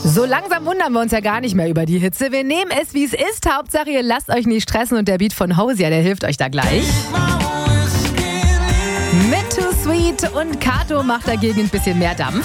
So langsam wundern wir uns ja gar nicht mehr über die Hitze. Wir nehmen es, wie es ist. Hauptsache, ihr lasst euch nicht stressen und der Beat von Hosier, der hilft euch da gleich. Mit Too Sweet und Kato macht dagegen ein bisschen mehr Dampf.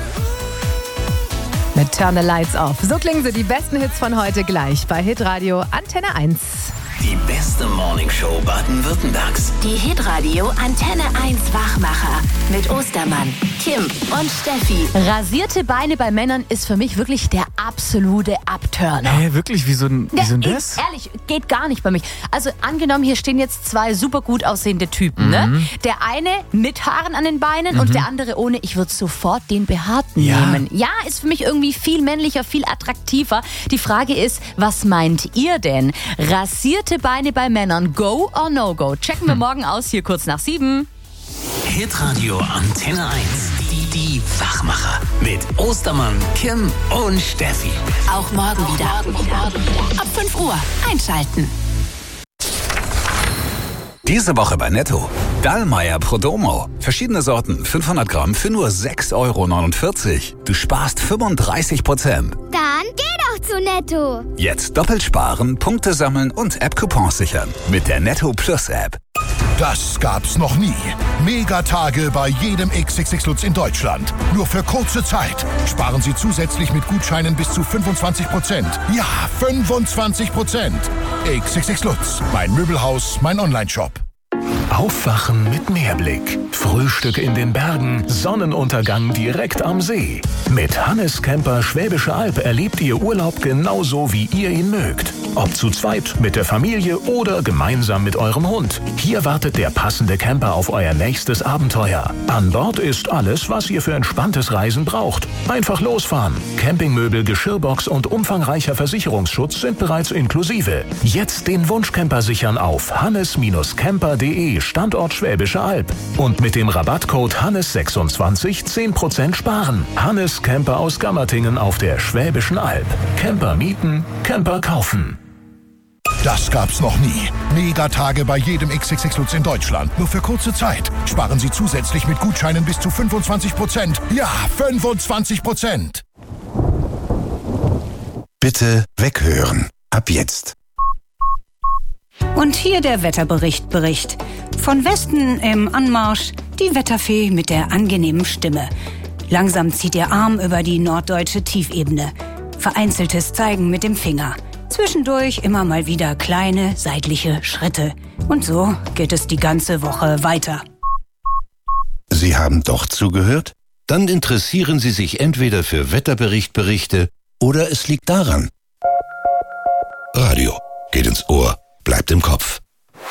Mit Turn the Lights Off. So klingen sie, die besten Hits von heute gleich bei Hitradio Antenne 1. Die beste Morningshow Baden-Württembergs. Die Hitradio Antenne 1 Wachmacher mit Ostermann, Kim und Steffi. Rasierte Beine bei Männern ist für mich wirklich der absolute Abturner. Hey, wirklich? Wieso das? Ehrlich, geht gar nicht bei mich. Also angenommen, hier stehen jetzt zwei super gut aussehende Typen. Ne? Der eine mit Haaren an den Beinen und der andere ohne. Ich würde sofort den Behaarten nehmen. Ja, ist für mich irgendwie viel männlicher, viel attraktiver. Die Frage ist, was meint ihr denn? Rasierte Beine bei Männern, go or no go? Checken wir morgen aus, hier kurz nach 7. Hitradio Antenne 1. Die Wachmacher mit Ostermann, Kim und Steffi. Auch morgen wieder. Ab 5 Uhr einschalten. Diese Woche bei Netto. Dallmayr Prodomo. Verschiedene Sorten, 500 Gramm für nur 6,49 €. Du sparst 35%. Dann geh doch zu Netto. Jetzt doppelt sparen, Punkte sammeln und App-Coupons sichern. Mit der Netto Plus App. Das gab's noch nie. Megatage bei jedem XXX Lutz in Deutschland. Nur für kurze Zeit. Sparen Sie zusätzlich mit Gutscheinen bis zu 25%. Ja, 25%. XXX Lutz. Mein Möbelhaus, mein Onlineshop. Aufwachen mit Meerblick. Frühstück in den Bergen, Sonnenuntergang direkt am See. Mit Hannes Camper Schwäbische Alb erlebt ihr Urlaub genauso, wie ihr ihn mögt. Ob zu zweit, mit der Familie oder gemeinsam mit eurem Hund. Hier wartet der passende Camper auf euer nächstes Abenteuer. An Bord ist alles, was ihr für entspanntes Reisen braucht. Einfach losfahren. Campingmöbel, Geschirrbox und umfangreicher Versicherungsschutz sind bereits inklusive. Jetzt den Wunschcamper sichern auf hannes-camper.de Standort Schwäbische Alb. Und mit dem Rabattcode Hannes26 10% sparen. Hannes Camper aus Gammertingen auf der Schwäbischen Alb. Camper mieten, Camper kaufen. Das gab's noch nie. Megatage bei jedem XXX Lutz in Deutschland. Nur für kurze Zeit. Sparen Sie zusätzlich mit Gutscheinen bis zu 25%. Ja, 25%. Bitte weghören. Ab jetzt. Und hier der Wetterbericht. Von Westen im Anmarsch die Wetterfee mit der angenehmen Stimme. Langsam zieht ihr Arm über die norddeutsche Tiefebene. Vereinzeltes Zeigen mit dem Finger. Zwischendurch immer mal wieder kleine seitliche Schritte. Und so geht es die ganze Woche weiter. Sie haben doch zugehört? Dann interessieren Sie sich entweder für Wetterberichte oder es liegt daran. Radio geht ins Ohr, bleibt im Kopf.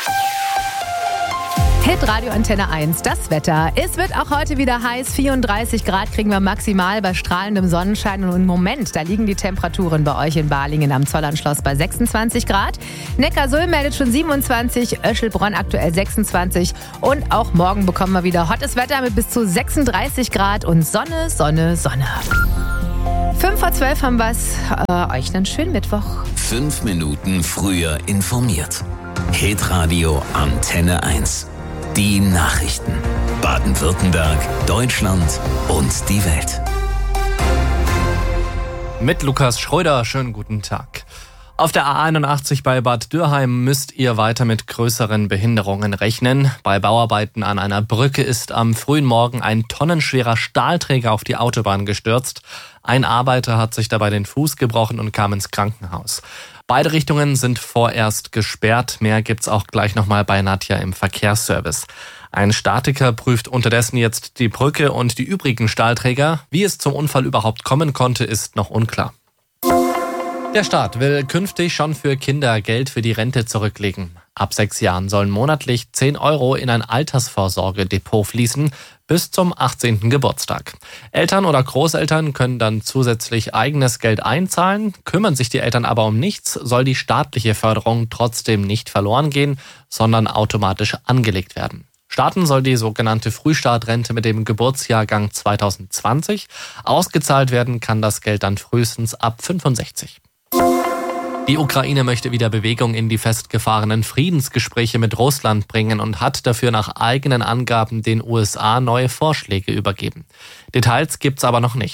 Hitradio Antenne 1, das Wetter. Es wird auch heute wieder heiß. 34 Grad kriegen wir maximal bei strahlendem Sonnenschein. Und im Moment, da liegen die Temperaturen bei euch in Balingen am Zollernschloss bei 26 Grad. Neckarsulm meldet schon 27, Öschelbronn aktuell 26. Und auch morgen bekommen wir wieder hottes Wetter mit bis zu 36 Grad und Sonne. 5:12 haben wir es. Euch einen schönen Mittwoch. 5 Minuten früher informiert. Hitradio Antenne 1. Die Nachrichten. Baden-Württemberg, Deutschland und die Welt. Mit Lukas Schröder, schönen guten Tag. Auf der A81 bei Bad Dürheim müsst ihr weiter mit größeren Behinderungen rechnen. Bei Bauarbeiten an einer Brücke ist am frühen Morgen ein tonnenschwerer Stahlträger auf die Autobahn gestürzt. Ein Arbeiter hat sich dabei den Fuß gebrochen und kam ins Krankenhaus. Beide Richtungen sind vorerst gesperrt. Mehr gibt's auch gleich nochmal bei Nadja im Verkehrsservice. Ein Statiker prüft unterdessen jetzt die Brücke und die übrigen Stahlträger. Wie es zum Unfall überhaupt kommen konnte, ist noch unklar. Der Staat will künftig schon für Kinder Geld für die Rente zurücklegen. Ab 6 Jahren sollen monatlich 10 € in ein Altersvorsorgedepot fließen bis zum 18. Geburtstag. Eltern oder Großeltern können dann zusätzlich eigenes Geld einzahlen. Kümmern sich die Eltern aber um nichts, soll die staatliche Förderung trotzdem nicht verloren gehen, sondern automatisch angelegt werden. Starten soll die sogenannte Frühstartrente mit dem Geburtsjahrgang 2020. Ausgezahlt werden kann das Geld dann frühestens ab 65. Die Ukraine möchte wieder Bewegung in die festgefahrenen Friedensgespräche mit Russland bringen und hat dafür nach eigenen Angaben den USA neue Vorschläge übergeben. Details gibt's aber noch nicht.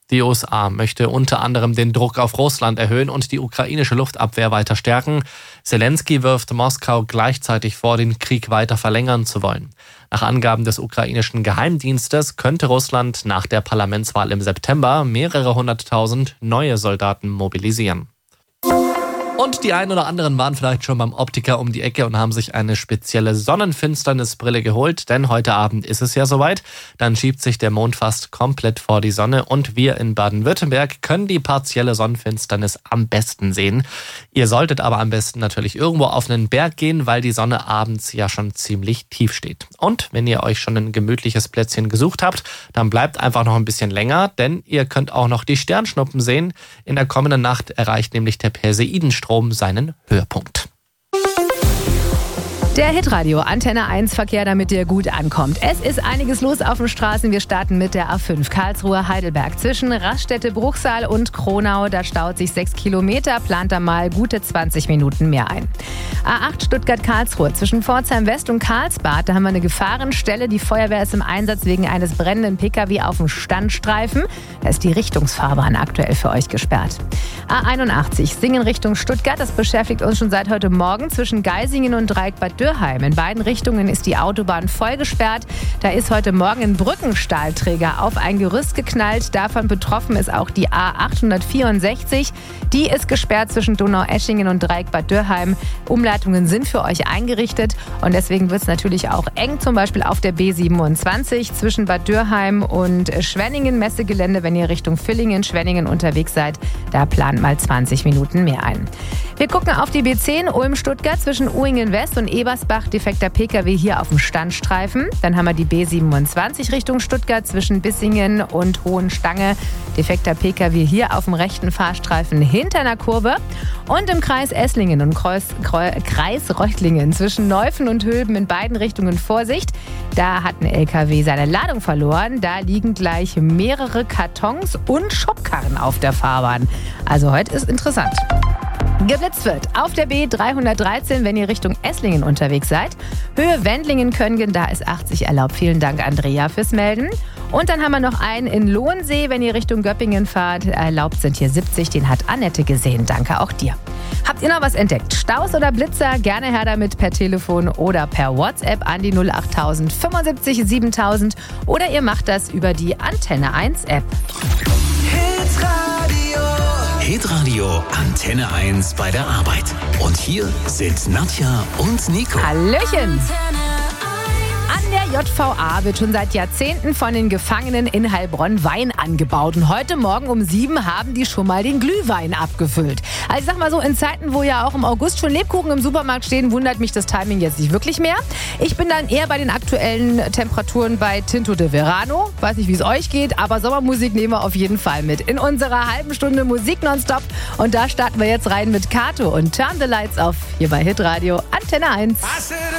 Die USA möchte unter anderem den Druck auf Russland erhöhen und die ukrainische Luftabwehr weiter stärken. Zelensky wirft Moskau gleichzeitig vor, den Krieg weiter verlängern zu wollen. Nach Angaben des ukrainischen Geheimdienstes könnte Russland nach der Parlamentswahl im September mehrere 100.000 neue Soldaten mobilisieren. Und die einen oder anderen waren vielleicht schon beim Optiker um die Ecke und haben sich eine spezielle Sonnenfinsternisbrille geholt, denn heute Abend ist es ja soweit. Dann schiebt sich der Mond fast komplett vor die Sonne und wir in Baden-Württemberg können die partielle Sonnenfinsternis am besten sehen. Ihr solltet aber am besten natürlich irgendwo auf einen Berg gehen, weil die Sonne abends ja schon ziemlich tief steht. Und wenn ihr euch schon ein gemütliches Plätzchen gesucht habt, dann bleibt einfach noch ein bisschen länger, denn ihr könnt auch noch die Sternschnuppen sehen. In der kommenden Nacht erreicht nämlich der Perseidenstrom seinen Höhepunkt. Der Hitradio Antenne 1 Verkehr, damit ihr gut ankommt. Es ist einiges los auf den Straßen. Wir starten mit der A5 Karlsruhe-Heidelberg. Zwischen Raststätte, Bruchsal und Kronau, da staut sich 6 Kilometer, plant da mal gute 20 Minuten mehr ein. A8 Stuttgart-Karlsruhe. Zwischen Pforzheim West und Karlsbad, da haben wir eine Gefahrenstelle. Die Feuerwehr ist im Einsatz wegen eines brennenden Pkw auf dem Standstreifen. Da ist die Richtungsfahrbahn aktuell für euch gesperrt. A81 Singen Richtung Stuttgart. Das beschäftigt uns schon seit heute Morgen zwischen Geisingen und Dreieck-Bad Dürheim. In beiden Richtungen ist die Autobahn voll gesperrt. Da ist heute Morgen ein Brückenstahlträger auf ein Gerüst geknallt. Davon betroffen ist auch die A864. Die ist gesperrt zwischen Donaueschingen und Dreieck-Bad Dürheim. Umleitungen sind für euch eingerichtet und deswegen wird es natürlich auch eng, zum Beispiel auf der B27 zwischen Bad Dürheim und Schwenningen Messegelände. Wenn ihr Richtung Villingen, Schwenningen unterwegs seid, da plant mal 20 Minuten mehr ein. Wir gucken auf die B10 Ulm-Stuttgart zwischen Uingen West und Ebersbach. Defekter Pkw hier auf dem Standstreifen. Dann haben wir die B27 Richtung Stuttgart zwischen Bissingen und Hohenstange. Defekter Pkw hier auf dem rechten Fahrstreifen hinter einer Kurve. Und im Kreis Esslingen und Kreis Reutlingen zwischen Neuffen und Hülben in beiden Richtungen Vorsicht. Da hat ein LKW seine Ladung verloren. Da liegen gleich mehrere Kartons und Schubkarren auf der Fahrbahn. Also heute ist interessant. Geblitzt wird auf der B313, wenn ihr Richtung Esslingen unterwegs seid. Höhe Wendlingen-Köngen, da ist 80 erlaubt. Vielen Dank, Andrea, fürs Melden. Und dann haben wir noch einen in Lohnsee, wenn ihr Richtung Göppingen fahrt. Erlaubt sind hier 70, den hat Annette gesehen. Danke auch dir. Habt ihr noch was entdeckt? Staus oder Blitzer? Gerne her damit per Telefon oder per WhatsApp an die 08000 75 7000 oder ihr macht das über die Antenne 1 App. Hitradio Antenne 1 bei der Arbeit. Und hier sind Nadja und Nico. Hallöchen! An der JVA wird schon seit Jahrzehnten von den Gefangenen in Heilbronn Wein angebaut. Und heute Morgen um 7 haben die schon mal den Glühwein abgefüllt. Also ich sag mal so, in Zeiten, wo ja auch im August schon Lebkuchen im Supermarkt stehen, wundert mich das Timing jetzt nicht wirklich mehr. Ich bin dann eher bei den aktuellen Temperaturen bei Tinto de Verano. Weiß nicht, wie es euch geht, aber Sommermusik nehmen wir auf jeden Fall mit. In unserer halben Stunde Musik nonstop. Und da starten wir jetzt rein mit Kato und Turn the Lights Off hier bei Hitradio Antenne 1.